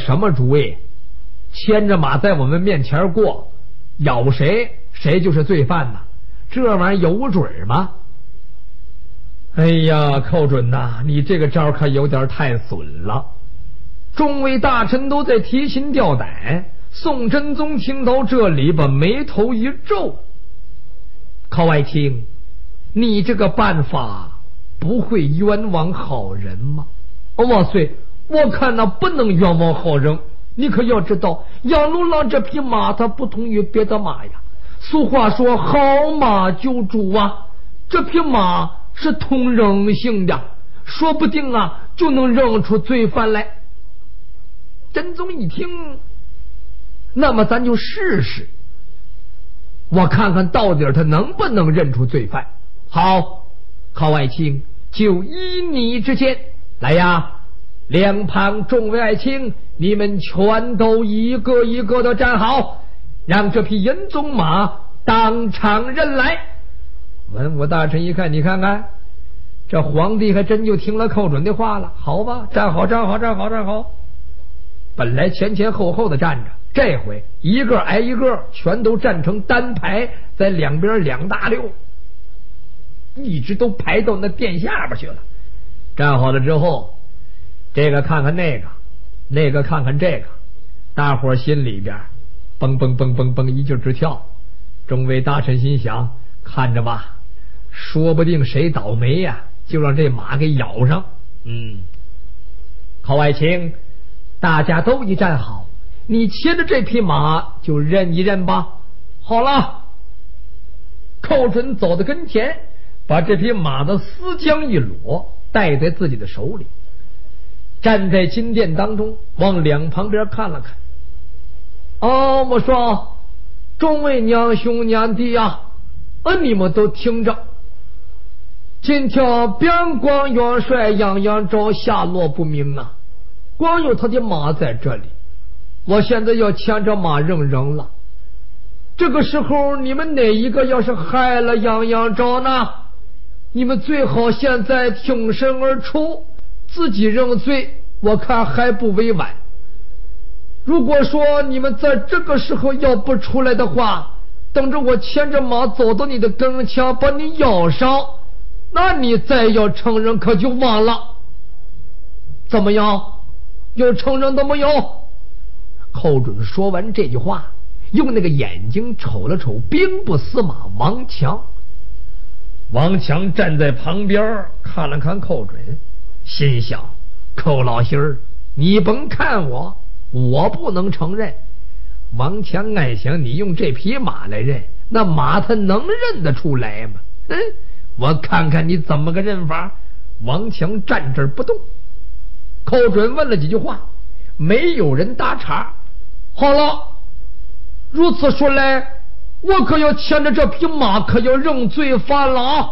什么主意？牵着马在我们面前过，咬谁谁就是罪犯呐，这玩意儿有准吗？哎呀，寇准呐，你这个招可有点太损了。众位大臣都在提心吊胆，宋真宗听到这里，把眉头一皱：“寇爱卿，你这个办法不会冤枉好人吗？”“万岁，我看那不能冤枉好人。你可要知道，杨六郎这匹马它不同于别的马呀。俗话说，好马救主啊，这匹马是通人性的，说不定啊就能认出罪犯来。”真宗一听，那么咱就试试，我看看到底他能不能认出罪犯。好，寇爱卿，就依你之见。来呀，两旁众位爱卿，你们全都一个一个的站好，让这匹银鬃马当场认来。文武大臣一看，你看看，这皇帝还真就听了寇准的话了。好吧，站好，站好，站好，站好。本来前前后后的站着，这回一个挨一个，全都站成单排，在两边两大溜，一直都排到那殿下边去了。站好了之后，这个看看那个，那个看看这个，大伙心里边蹦蹦蹦蹦蹦一劲直跳。众位大臣心想，看着吧，说不定谁倒霉呀，就让这马给咬上。寇爱卿，大家都一站好，你牵着这匹马就认一认吧。好了，寇准走到跟前，把这匹马的丝缰一裸，戴在自己的手里，站在金殿当中，往两旁边看了看。我说，众位娘兄娘弟呀，你们都听着，今天边关元帅杨阳昭下落不明啊，光有他的马在这里，我现在要牵着马认人了。这个时候你们哪一个要是害了杨阳昭呢，你们最好现在挺身而出，自己认罪，我看还不为晚。如果说你们在这个时候要不出来的话，等着我牵着马走到你的跟前把你咬上，那你再要承认可就晚了。怎么样，有承认的没有？寇准说完这句话，用那个眼睛瞅了瞅兵部司马王强。王强站在旁边看了看寇准，心想，寇老心儿，你甭看我不能承认。王强暗想，你用这匹马来认，那马他能认得出来吗？我看看你怎么个认法。王强站这儿不动。寇准问了几句话，没有人搭茬。好了，如此说来，我可要牵着这匹马，可要认罪犯了啊！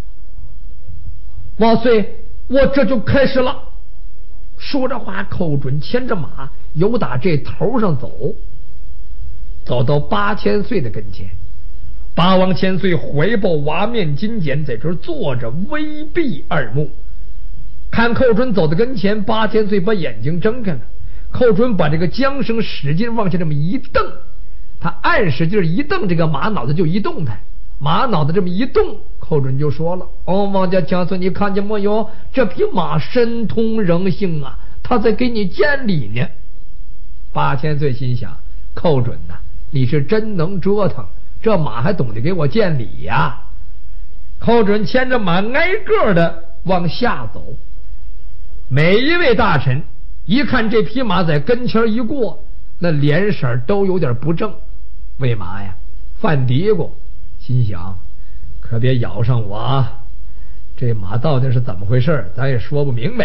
万岁，我这就开始了。说着话，寇准牵着马由打这头上走到八千岁的跟前。八王千岁怀抱瓦面金简，在这儿坐着，微闭二目。看寇准走到跟前，八千岁把眼睛睁开了。寇准把这个缰绳使劲往下这么一蹬，他按使劲一蹬，这个马脑袋就一动弹。马脑袋这么一动，寇准就说了：王家将军，你看见没有？这匹马神通人性啊，他在给你见礼呢。八千岁心想，寇准呐，你是真能折腾，这马还懂得给我见礼呀。寇准牵着马挨个的往下走。每一位大臣一看这匹马在跟前一过，那脸色都有点不正。为嘛呀？犯嘀咕，心想可别咬上我啊！这马到底是怎么回事，咱也说不明白。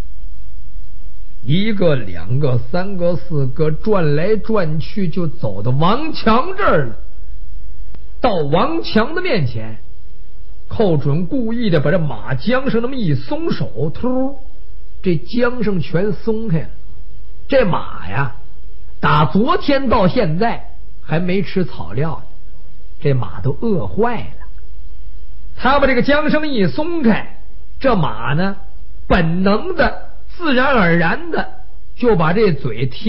一个两个三个四个，转来转去，就走到王强这儿了。到王强的面前，寇准故意的把这马缰绳那么一松手，突，这缰绳全松开了。这马呀，打昨天到现在还没吃草料呢，这马都饿坏了。他把这个缰绳一松开，这马呢，本能的自然而然的就把这嘴贴